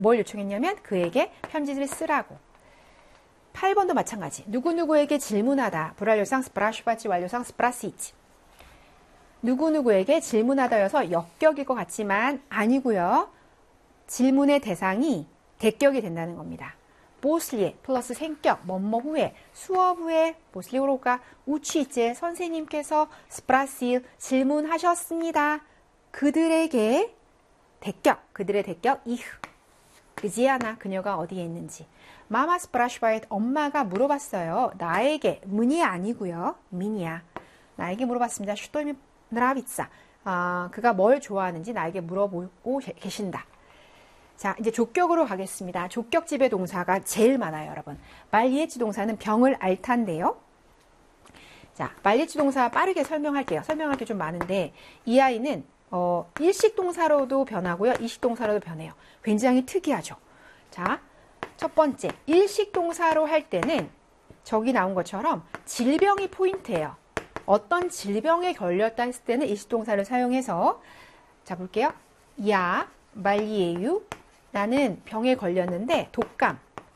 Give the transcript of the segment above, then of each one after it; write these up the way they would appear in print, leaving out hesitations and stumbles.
뭘 요청했냐면 그에게 편지를 쓰라고. 8번도 마찬가지. 누구누구에게 질문하다. 불완료상 스프라슈바치 완료상 스프라시치. 누구누구에게 질문하다여서 역격일 것 같지만 아니고요. 질문의 대상이 대격이 된다는 겁니다. 보슬리에 플러스 생격, 뭐뭐 후에, 수업 후에 보슬리오로가 우치이제 선생님께서 스프라실 질문하셨습니다. 그들에게 대격, 그들의 대격 이흐. 그지야나 그녀가 어디에 있는지. 마마 스프라슈바에 엄마가 물어봤어요. 나에게 문이 아니고요. 민이야. 나에게 물어봤습니다. 슈토미 느라비ца. 그가 뭘 좋아하는지 나에게 물어보고 계신다. 자, 이제 족격으로 가겠습니다. 족격 지배 동사가 제일 많아요, 여러분. 말리에치 동사는 병을 앓다인데요. 자, 말리에치 동사 빠르게 설명할게요. 설명할 게 좀 많은데 이 아이는 일식 동사로도 변하고요. 이식 동사로도 변해요. 굉장히 특이하죠. 자, 첫 번째, 일식 동사로 할 때는 저기 나온 것처럼 질병이 포인트예요. 어떤 질병에 걸렸다 했을 때는 일식 동사를 사용해서 자, 볼게요. 야, 말리에유. 나는 병에 걸렸는데 독감.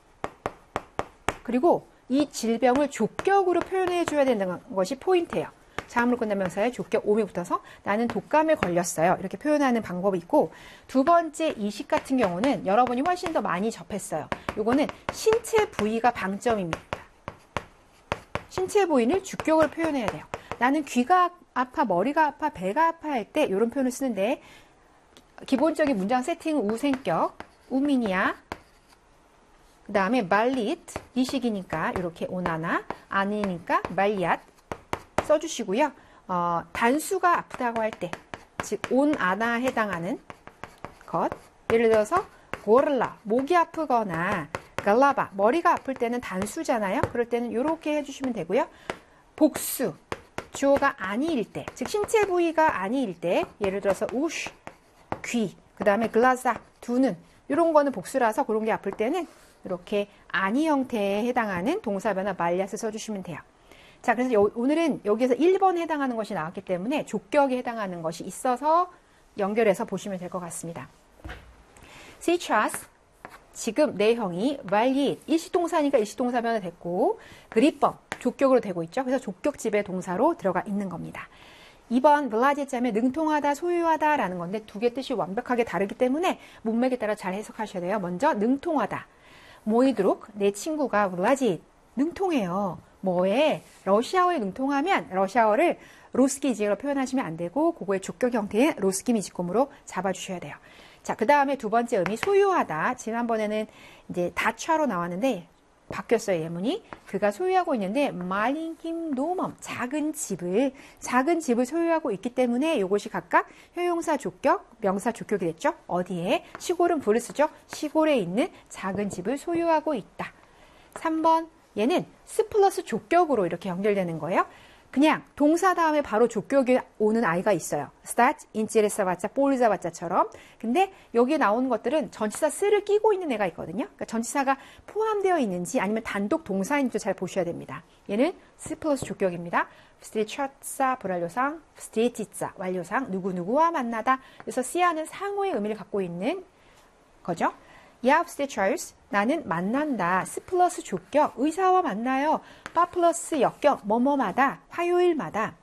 그리고 이 질병을 족격으로 표현해 줘야 되는 것이 포인트예요. 자음으로 끝난 명사에 족격 오음이 붙어서 나는 독감에 걸렸어요. 이렇게 표현하는 방법이 있고 두 번째 이식 같은 경우는 여러분이 훨씬 더 많이 접했어요. 요거는 신체 부위가 방점입니다. 신체 부위를 주격으로 표현해야 돼요. 나는 귀가 아파, 머리가 아파, 배가 아파 할 때 이런 표현을 쓰는데 기본적인 문장 세팅은 우생격, 우민이야. 그 다음에 말릿, 이식이니까 이렇게 오나나, 아니니까 말리앗 써주시고요. 단수가 아프다고 할 때, 즉 온아나 해당하는 것. 예를 들어서 고르라, 목이 아프거나 갈라바, 머리가 아플 때는 단수잖아요. 그럴 때는 이렇게 해주시면 되고요. 복수, 주어가 아니일 때, 즉 신체 부위가 아니일 때, 예를 들어서 우쉬, 귀, 그 다음에 글라사, 두 눈, 이런 거는 복수라서 그런 게 아플 때는 이렇게 아니 형태에 해당하는 동사 변화 말리앗을 써주시면 돼요. 자, 그래서 오늘은 여기에서 1번에 해당하는 것이 나왔기 때문에 족격에 해당하는 것이 있어서 연결해서 보시면 될 것 같습니다. Сейчас, 지금 내형이 말리, 일시동사니까 일시동사 변화 됐고 그리법, 족격으로 되고 있죠. 그래서 족격 지배 동사로 들어가 있는 겁니다. 2번 블라제짬에 능통하다, 소유하다 라는 건데 두 개 뜻이 완벽하게 다르기 때문에 문맥에 따라 잘 해석하셔야 돼요. 먼저 능통하다. 모이드록, 내 친구가 블라지, 능통해요. 뭐에? 러시아어에 능통하면 러시아어를 로스키 지역으로 표현하시면 안 되고 그거의 족격 형태의 로스키 미지콤으로 잡아주셔야 돼요. 자, 그 다음에 두 번째 의미 소유하다. 지난번에는 이제 다차로 나왔는데 바뀌었어요, 예문이. 그가 소유하고 있는데 말린김 노멈, 작은 집을 소유하고 있기 때문에 이것이 각각 효용사 족격, 명사 족격이 됐죠. 어디에? 시골은 부를 쓰죠. 시골에 있는 작은 집을 소유하고 있다. 3번, 얘는 스 플러스 족격으로 이렇게 연결되는 거예요. 그냥 동사 다음에 바로 족격이 오는 아이가 있어요. start, 인치레사바짜, 볼리자바짜처럼. 근데 여기에 나오는 것들은 전치사 쓰를 끼고 있는 애가 있거든요. 그러니까 전치사가 포함되어 있는지 아니면 단독 동사인지 잘 보셔야 됩니다. 얘는 스 플러스 족격입니다. 스트리처사 불완료상, 스트리티자 완료상, 누구누구와 만나다. 그래서 씨아는 상호의 의미를 갖고 있는 거죠. 야, obstetricians, 나는 만난다. 스 플러스 족격, 의사와 만나요. 빠 플러스 역격, 뭐뭐마다, 화요일마다.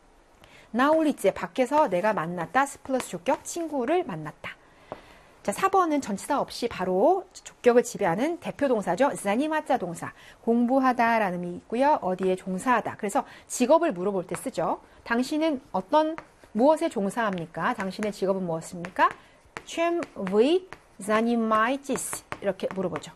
나올리제, 밖에서 내가 만났다. 스 플러스 족격, 친구를 만났다. 자, 4번은 전치사 없이 바로 족격을 지배하는 대표 동사죠. 자니마자 동사. 공부하다라는 의미 있고요. 어디에 종사하다. 그래서 직업을 물어볼 때 쓰죠. 당신은 무엇에 종사합니까? 당신의 직업은 무엇입니까? 츤의 자니마이지스 이렇게 물어보죠.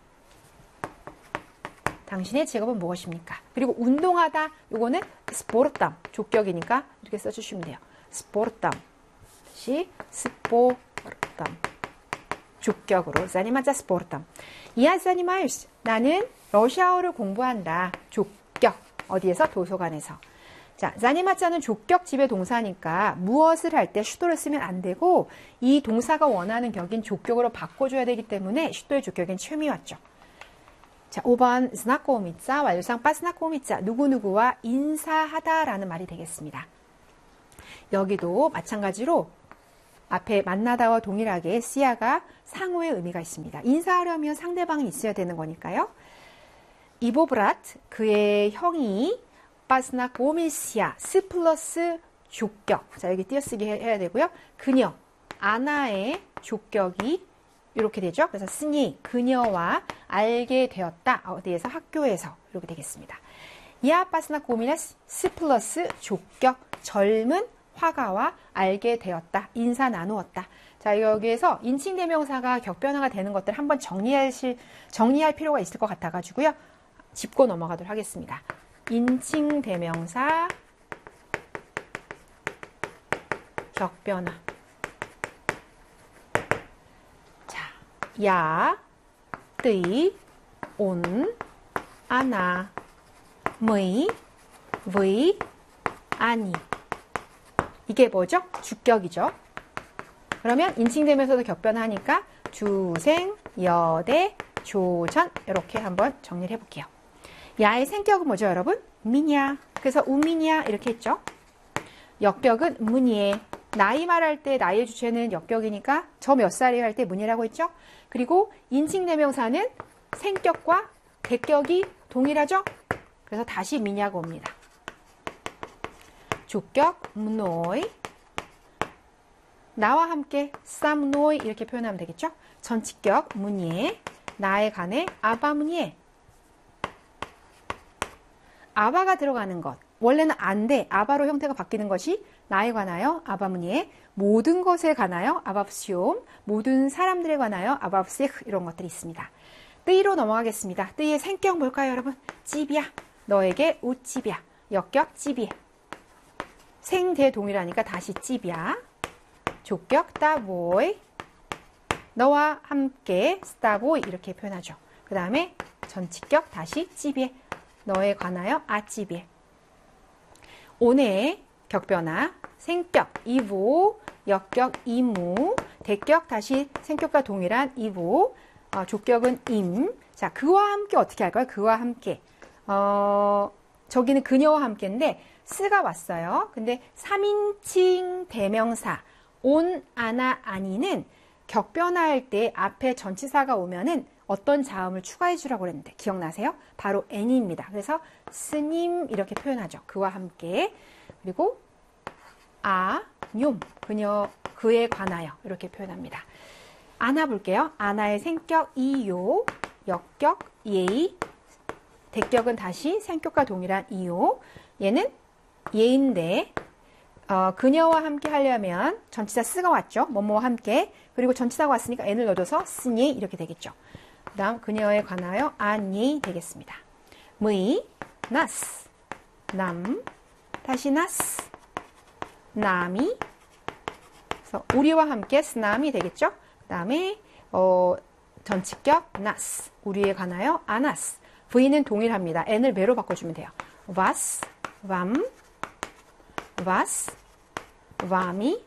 당신의 직업은 무엇입니까? 그리고 운동하다, 요거는 스포르땀, 족격이니까 이렇게 써주시면 돼요. 스포르땀, 다시 스포르땀, 족격으로 자니마자 스포르땀. 이아 자니마이스, 나는 러시아어를 공부한다. 족격, 어디에서? 도서관에서. 자, 자니마자는 족격 지배 동사니까 무엇을 할 때 슈도를 쓰면 안 되고 이 동사가 원하는 격인 족격으로 바꿔줘야 되기 때문에 슈도의 족격인 츤이 왔죠. 자, 5번 스나코미짜 완료상 빠스나코미짜 누구누구와 인사하다라는 말이 되겠습니다. 여기도 마찬가지로 앞에 만나다와 동일하게 씨야가 상호의 의미가 있습니다. 인사하려면 상대방이 있어야 되는 거니까요. 이보브라트, 그의 형이 빠스나고미시아, 스 플러스 족격. 자, 여기 띄어쓰기 해야 되고요. 그녀, 아나의 족격이 이렇게 되죠. 그래서 스니, 그녀와 알게 되었다. 어디에서? 학교에서. 이렇게 되겠습니다. 야 빠스나고미나 스 플러스 족격, 젊은 화가와 알게 되었다. 인사 나누었다. 자, 여기에서 인칭대명사가 격변화가 되는 것들 한번 정리할 필요가 있을 것 같아가지고요. 짚고 넘어가도록 하겠습니다. 인칭대명사 격변화. 자, 야, 뜨이, 온, 아나, 의, với, 아니. 이게 뭐죠? 주격이죠. 그러면 인칭대명사도 격변하니까 주생, 여대, 조전 이렇게 한번 정리를 해볼게요. 야의 생격은 뭐죠, 여러분? 미냐. 그래서 우미냐 이렇게 했죠. 역격은 문예. 나이 말할 때 나이의 주체는 역격이니까 저 몇 살이에요 할 때 문이라고 했죠. 그리고 인칭대명사는 생격과 대격이 동일하죠. 그래서 다시 미냐가 옵니다. 주격 문노이, 나와 함께 쌈노이 이렇게 표현하면 되겠죠. 전치격 문예, 나에 관해 아바문예. 아바가 들어가는 것, 원래는 안데 아바로 형태가 바뀌는 것이 나에 관하여 아바문예, 모든 것에 관하여 아밥시옴, 모든 사람들에 관하여 아밥시흐 이런 것들이 있습니다. 뜨이로 넘어가겠습니다. 뜨이의 생격 뭘까요, 여러분? 찌비야. 너에게 우찌비야. 역격 찌비. 생대 동일하니까 다시 찌비야. 족격 따보이. 너와 함께 스타보이 이렇게 표현하죠. 그 다음에 전치격 다시 찌비에. 너에 관하여 아찌비에. 오늘 격변화 생격 이보, 역격 이무, 대격 다시 생격과 동일한 이보, 족격은 임. 자, 그와 함께 어떻게 할까요? 그와 함께. 저기는 그녀와 함께인데 스가 왔어요. 근데 3인칭 대명사 온, 아나, 아니는 격변화할 때 앞에 전치사가 오면은 어떤 자음을 추가해 주라고 그랬는데 기억나세요? 바로 n입니다. 그래서 스님 이렇게 표현하죠. 그와 함께. 그리고 뇽, 그녀, 그에 관하여 이렇게 표현합니다. 아나 볼게요. 아나의 생격 이요, 역격 예의, 대격은 다시 생격과 동일한 이요. 얘는 예인데 그녀와 함께 하려면 전치사 쓰가 왔죠. 뭐뭐와 함께. 그리고 전치사가 왔으니까 n을 넣어줘서 쓰니 이렇게 되겠죠. 그 다음 그녀에 관하여 아니 되겠습니다. 의, 나스, 남, 다시 나스, 남이. 그래서 우리와 함께 스남이 되겠죠. 그 다음에 전치격 나스, 우리에 관하여 아나스. V는 동일합니다. n을 매로 바꿔주면 돼요. was, vam, was, vam이.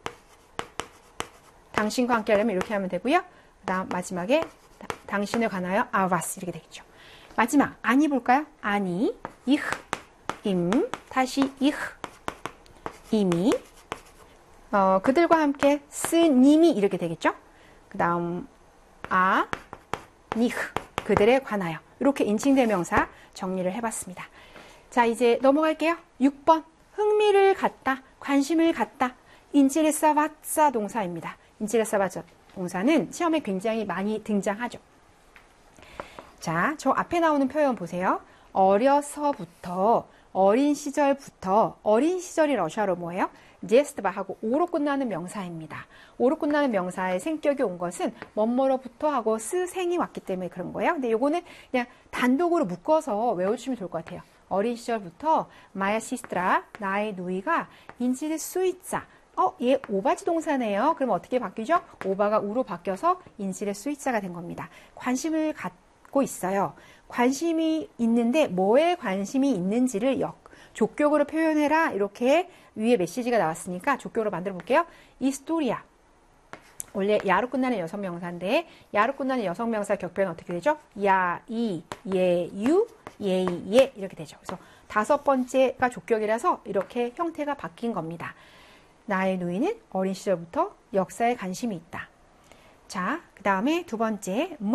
당신과 함께 하려면 이렇게 하면 되고요. 그 다음 마지막에 당신에 관하여 was 이렇게 되겠죠. 마지막 아니 볼까요? 아니, ich, 임, 다시 ich, 이미. 그들과 함께 스님이 이렇게 되겠죠. 그 다음 nicht, 그들에 관하여. 이렇게 인칭대명사 정리를 해봤습니다. 자, 이제 넘어갈게요. 6번 흥미를 갖다, 관심을 갖다. 인치레사바짜 동사입니다. 인치레사바짜 동사는 시험에 굉장히 많이 등장하죠. 자, 저 앞에 나오는 표현 보세요. 어려서부터, 어린 시절부터. 어린 시절이 러시아로 뭐예요? 제스트바하고 오로 끝나는 명사입니다. 오로 끝나는 명사의 생격이 온 것은 뭐뭐로부터 하고 스생이 왔기 때문에 그런 거예요. 근데 요거는 그냥 단독으로 묶어서 외워주시면 좋을 것 같아요. 어린 시절부터 마야 시스트라, 나의 누이가 인지를 수이자. 얘 오바지 동사네요. 그럼 어떻게 바뀌죠? 오바가 우로 바뀌어서 인실의 수이자가 된 겁니다. 관심을 갖고 있어요. 관심이 있는데 뭐에 관심이 있는지를 족격으로 표현해라. 이렇게 위에 메시지가 나왔으니까 족격으로 만들어 볼게요. 이스토리아. 원래 야로 끝나는 여성명사인데 야로 끝나는 여성명사 격변은 어떻게 되죠? 야, 이, 예, 유, 예이, 예 이렇게 되죠. 그래서 5번째가 족격이라서 이렇게 형태가 바뀐 겁니다. 나의 누이는 어린 시절부터 역사에 관심이 있다. 자, 그 다음에 두 번째,